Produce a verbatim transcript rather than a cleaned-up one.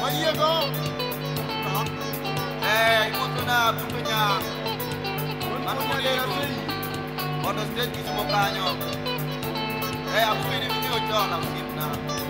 Ayie go. Eh, ikutu na punya. Manu Punya ni seri. Ono stage kisumo kanyo. Eh, aku ini video jona usipna.